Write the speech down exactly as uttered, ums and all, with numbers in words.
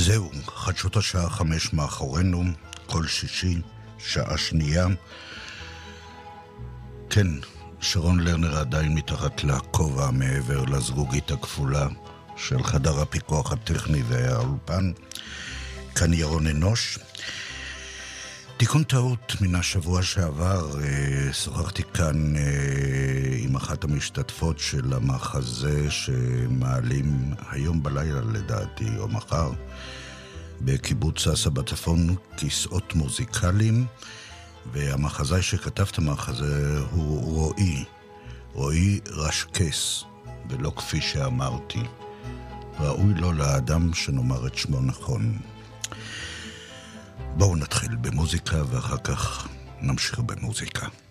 זהו, חדשות השעה חמש מאחורינו, כל שישי, שעה שנייה. כן, שרון לרנר עדיין מתחת לכובע מעבר לזגוגית הכפולה של חדר הפיקוח הטכני והאולפן. כאן ירון אנוש. תיקון טעות מן השבוע שעבר, שוחחתי כאן עם אחת המשתתפות של המחזה שמעלים היום בלילה לדעתי או מחר בקיבוץ סאסא בצפון, כיסאות מוזיקליים, והמחזאי שכתב את המחזה הוא רועי, רועי רשקס, ולא כפי שאמרתי. ראוי לו לאדם שנאמר את שמו נכון. בואו נתחיל במוזיקה ואחר כך נמשיך במוזיקה.